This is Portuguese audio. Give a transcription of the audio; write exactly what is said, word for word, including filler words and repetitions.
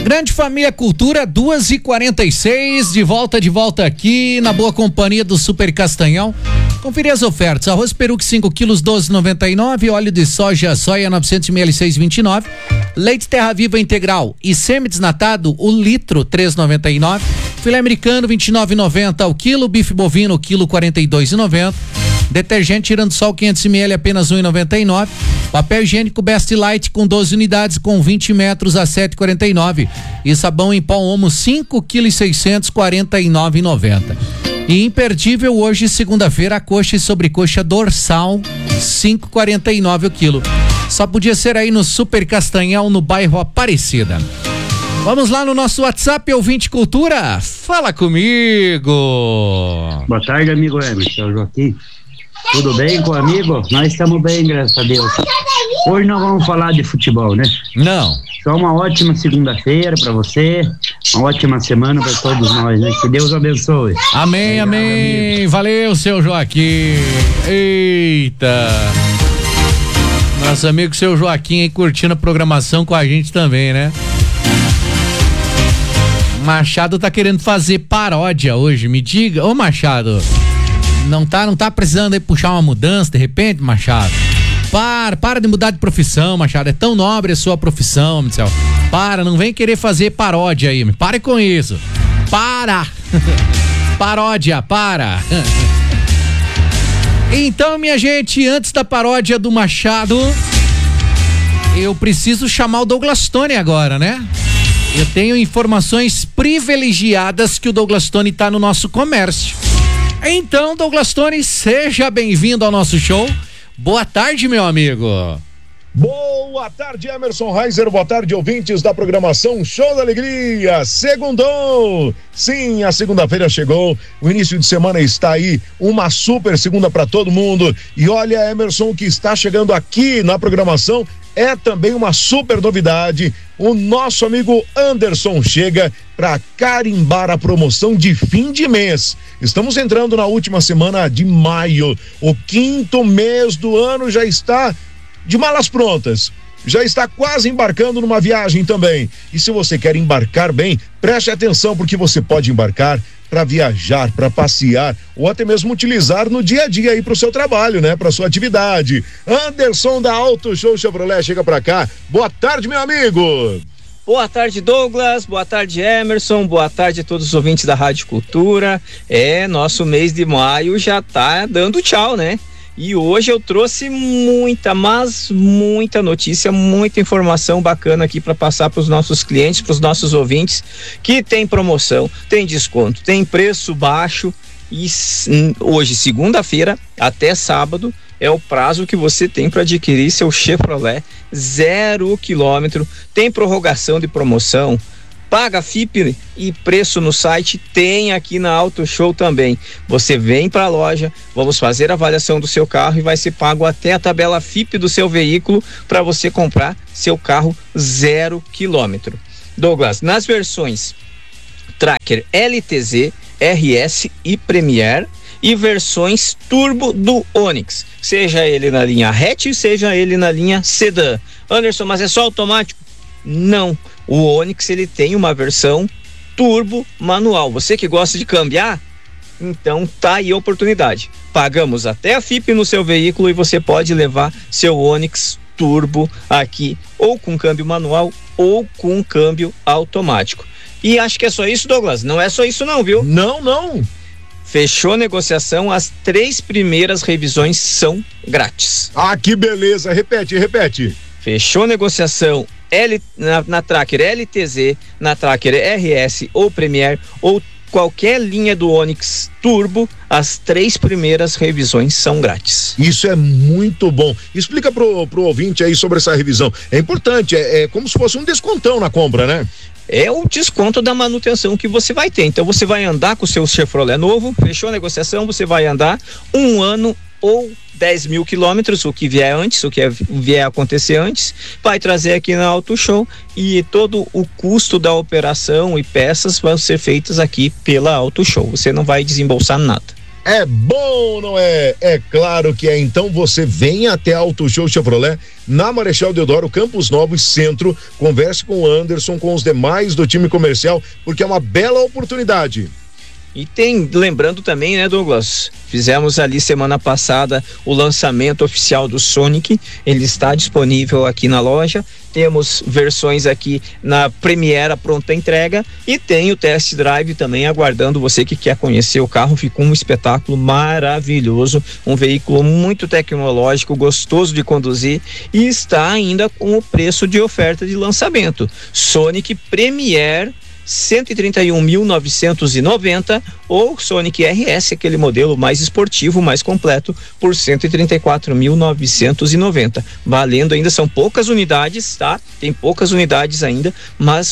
Grande Família Cultura, duas e quarenta e seis, de volta, de volta aqui na boa companhia do Super Castanhal. Conferir as ofertas: arroz peruque cinco quilos, doze e noventa e nove, óleo de soja soia novecentos mililitros, seis e vinte e nove, leite Terra Viva integral e semi-desnatado o litro, três e noventa e nove, filé americano vinte e nove e noventa ao quilo, bife bovino quilo quarenta e dois e noventa, detergente Tirando Sol quinhentos mililitros apenas um e noventa e nove, papel higiênico Best Light com doze unidades com vinte metros a sete e quarenta e nove e sabão em pó Omo cinco quilos e seiscentos, quarenta e nove e noventa. E imperdível hoje, segunda-feira, a coxa e sobrecoxa dorsal, cinco e quarenta e nove o quilo. Só podia ser aí no Super Castanhal, no bairro Aparecida. Vamos lá no nosso WhatsApp, ouvinte Cultura, fala comigo. Boa tarde, amigo Emerson, Joaquim. Tudo bem com o amigo? Nós estamos bem, graças a Deus. Hoje nós vamos falar de futebol, né? Não. Só uma ótima segunda-feira para você, uma ótima semana para todos nós, né? Que Deus abençoe. Amém, Obrigado, amém. Amigo. Valeu, seu Joaquim. Eita. Nosso amigo seu Joaquim aí curtindo a programação com a gente também, né? Machado tá querendo fazer paródia hoje, me diga. Ô, Machado, não tá, não tá precisando aí puxar uma mudança de repente, Machado? Para, para de mudar de profissão, Machado. É tão nobre a sua profissão, meu céu. Para, não vem querer fazer paródia aí. Pare com isso. Para. Paródia, para. Então, minha gente, antes da paródia do Machado, eu preciso chamar o Douglas Tony agora, né? Eu tenho informações privilegiadas que o Douglas Tony tá no nosso comércio. Então, Douglas Tony, seja bem-vindo ao nosso show. Boa tarde, meu amigo. Boa tarde, Emerson Reiser. Boa tarde, ouvintes da programação Show da Alegria. Segundou! Sim, a segunda-feira chegou. O início de semana está aí. Uma super segunda para todo mundo. E olha, Emerson, o que está chegando aqui na programação é também uma super novidade. O nosso amigo Anderson chega para carimbar a promoção de fim de mês. Estamos entrando na última semana de maio. O quinto mês do ano já está de malas prontas. Já está quase embarcando numa viagem também. E se você quer embarcar bem, preste atenção, porque você pode embarcar para viajar, para passear ou até mesmo utilizar no dia a dia aí para o seu trabalho, né? Para sua atividade. Anderson da Auto Show Chevrolet chega para cá. Boa tarde, meu amigo. Boa tarde, Douglas. Boa tarde, Emerson. Boa tarde a todos os ouvintes da Rádio Cultura. É, nosso mês de maio já tá dando tchau, né? E hoje eu trouxe muita, mas muita notícia, muita informação bacana aqui para passar para os nossos clientes, para os nossos ouvintes, que tem promoção, tem desconto, tem preço baixo. E hoje, segunda-feira, até sábado, é o prazo que você tem para adquirir seu Chevrolet zero quilômetro. Tem prorrogação de promoção, paga F I P e preço no site tem aqui na Auto Show também. Você vem para a loja, vamos fazer a avaliação do seu carro e vai ser pago até a tabela F I P do seu veículo para você comprar seu carro zero quilômetro. Douglas, nas versões Tracker L T Z, R S e Premier e versões turbo do Onix, seja ele na linha hatch, seja ele na linha sedã. Anderson, mas é só automático? Não. O Onix, ele tem uma versão turbo manual. Você que gosta de cambiar, então tá aí a oportunidade. Pagamos até a F I P no seu veículo e você pode levar seu Onix turbo aqui, ou com câmbio manual ou com câmbio automático. E acho que é só isso, Douglas. Não é só isso não, viu? Não, não. Fechou negociação, as três primeiras revisões são grátis. Ah, que beleza. Repete, repete. Fechou negociação L, na, na Tracker L T Z, na Tracker R S ou Premier ou qualquer linha do Onix Turbo, as três primeiras revisões são grátis. Isso é muito bom. Explica pro, pro ouvinte aí sobre essa revisão. É importante, é, é como se fosse um descontão na compra, né? É o desconto da manutenção que você vai ter. Então você vai andar com o seu Chevrolet novo, fechou a negociação, você vai andar um ano ou dez mil quilômetros, o que vier antes, o que vier acontecer antes, vai trazer aqui na Auto Show e todo o custo da operação e peças vão ser feitas aqui pela Auto Show. Você não vai desembolsar nada. É bom, não é? É claro que é. Então você vem até Auto Show Chevrolet na Marechal Deodoro, Campos Novos, Centro. Converse com o Anderson, com os demais do time comercial, porque é uma bela oportunidade. E tem, lembrando também, né, Douglas? Fizemos ali semana passada o lançamento oficial do Sonic. Ele está disponível aqui na loja. Temos versões aqui na Premiere pronta entrega e tem o test drive também aguardando você que quer conhecer o carro. Ficou um espetáculo maravilhoso, um veículo muito tecnológico, gostoso de conduzir e está ainda com o preço de oferta de lançamento. Sonic Premiere cento e trinta e um mil novecentos e noventa ou Sonic R S, aquele modelo mais esportivo, mais completo, por cento e trinta e quatro mil novecentos e noventa. Valendo ainda, são poucas unidades, tá? Tem poucas unidades ainda, mas